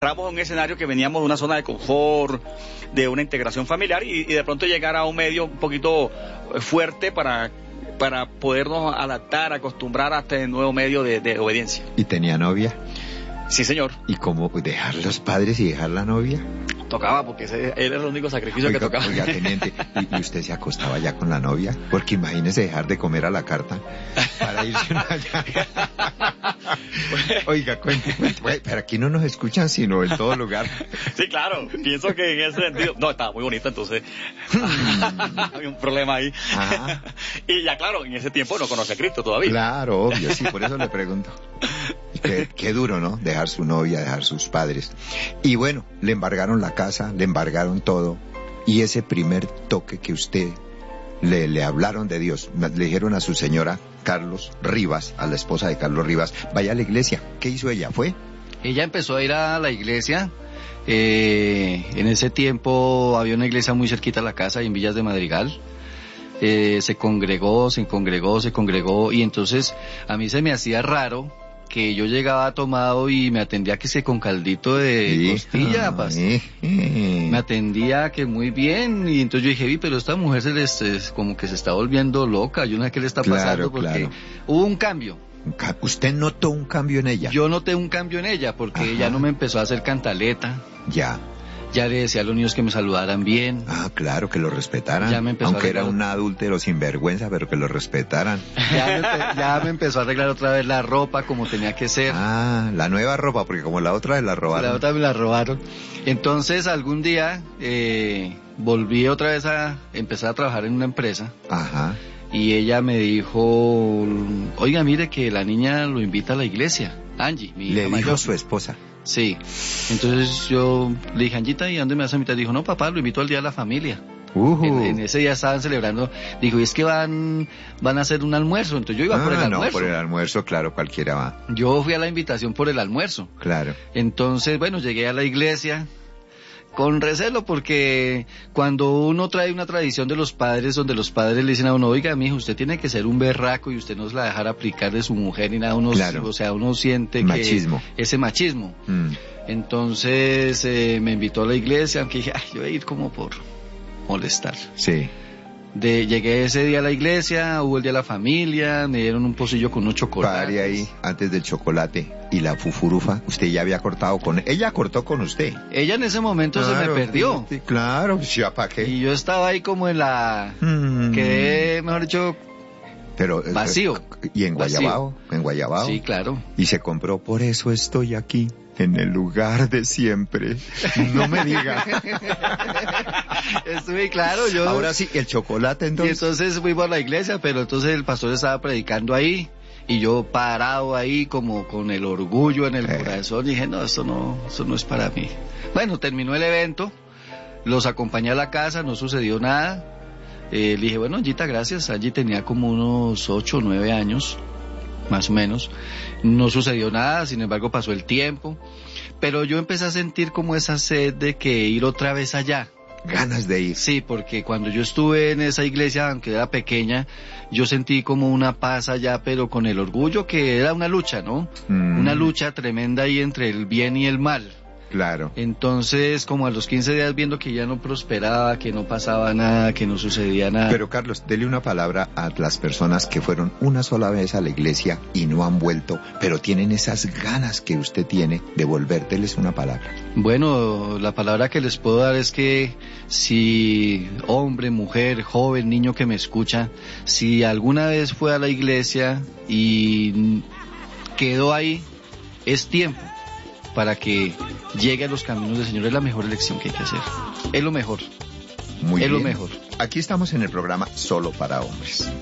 Entramos en un escenario que veníamos de una zona de confort, de una integración familiar y de pronto llegar a un medio un poquito fuerte para podernos adaptar, acostumbrar a este nuevo medio de obediencia. ¿Y tenía novia? Sí, señor. ¿Y cómo dejar los padres y dejar la novia? Tocaba, porque ese era el único sacrificio que tocaba. Oiga, teniente, ¿y usted se acostaba ya con la novia? Porque imagínese dejar de comer a la carta para irse allá. Oiga, cuente. Pero aquí no nos escuchan sino en todo lugar. Sí, claro, pienso que en ese sentido... No, estaba muy bonito, entonces había un problema ahí. Ajá. Y ya, claro, en ese tiempo no conoce a Cristo todavía. Claro, obvio, sí, por eso le pregunto. Qué duro, ¿no? Dejar su novia, dejar sus padres. Y bueno, le embargaron la casa, le embargaron todo. Y ese primer toque que usted le hablaron de Dios, le dijeron a su señora Carlos Rivas, a la esposa de Carlos Rivas, vaya a la iglesia. ¿Qué hizo ella? ¿Fue? Ella empezó a ir a la iglesia. En ese tiempo había una iglesia muy cerquita a la casa, en Villas de Madrigal. Se congregó, y entonces a mí se me hacía raro que yo llegaba tomado y me atendía que se con caldito de costilla, me atendía que muy bien, y entonces yo dije, pero esta mujer como que se está volviendo loca, yo no sé qué le está pasando, porque hubo un cambio. ¿Usted notó un cambio en ella? Yo noté un cambio en ella, porque ella no me empezó a hacer cantaleta. Ya le decía a los niños que me saludaran bien. Ah, claro, que lo respetaran. Aunque era un adúltero sin vergüenza, pero que lo respetaran. Ya me empezó a arreglar otra vez la ropa como tenía que ser. Ah, la nueva ropa, porque como la otra la robaron. La otra me la robaron. Entonces, algún día volví otra vez a empezar a trabajar en una empresa. Ajá. Y ella me dijo, oiga, mire que la niña lo invita a la iglesia. Angie, mi hija Le dijo mayor. su esposa. Sí, entonces yo le dije, Anjita, ¿y a dónde me vas a invitar? Dijo, no, papá, lo invito al Día de la Familia. En ese día estaban celebrando, dijo, y es que van a hacer un almuerzo, entonces yo iba por el almuerzo. No, por el almuerzo, claro, cualquiera va. Yo fui a la invitación por el almuerzo. Claro. Entonces, bueno, llegué a la iglesia con recelo, porque cuando uno trae una tradición de los padres, donde los padres le dicen a uno, oiga, mijo, usted tiene que ser un berraco y usted no se la dejará aplicar de su mujer ni nada, o sea, uno siente machismo. Que ese machismo. Entonces me invitó a la iglesia, aunque dije, yo voy a ir como por molestar. Sí. Llegué ese día a la iglesia, hubo el Día de la Familia, me dieron un pocillo con unos chocolates. Pare ahí, antes del chocolate. ¿Y la fufurufa? Usted ya había cortado con... Ella cortó con usted. Ella en ese momento se me perdió. Sí, claro, ya para qué. Y yo estaba ahí como en la... Quedé, mejor dicho... Pero vacío. ¿Y en Guayabao? ¿En Guayabao? Sí, claro. Y se compró, por eso estoy aquí, en el lugar de siempre. No me diga. Estuve claro, yo... Ahora sí, el chocolate entonces. Y entonces fuimos a la iglesia, pero entonces el pastor estaba predicando ahí, y yo parado ahí como con el orgullo en el corazón, y dije, no, eso no es para mí. Bueno, terminó el evento, los acompañé a la casa, no sucedió nada. Le dije, bueno, Anjita, gracias. Angie tenía como unos 8 o 9 años, más o menos. No sucedió nada, sin embargo pasó el tiempo. Pero yo empecé a sentir como esa sed de que ir otra vez allá. Ganas de ir. Sí, porque cuando yo estuve en esa iglesia, aunque era pequeña, yo sentí como una paz allá, pero con el orgullo que era una lucha, ¿no? Una lucha tremenda ahí entre el bien y el mal. Claro. Entonces, como a los 15 días viendo que ya no prosperaba, que no pasaba nada, que no sucedía nada. Pero Carlos, dele una palabra a las personas que fueron una sola vez a la iglesia y no han vuelto, pero tienen esas ganas que usted tiene de volver. Deles una palabra. Bueno, la palabra que les puedo dar es que si hombre, mujer, joven, niño que me escucha, si alguna vez fue a la iglesia y quedó ahí, es tiempo para que llegue a los caminos del Señor. Es la mejor elección que hay que hacer. Es lo mejor. Muy bien. Lo mejor. Aquí estamos en el programa Solo para Hombres.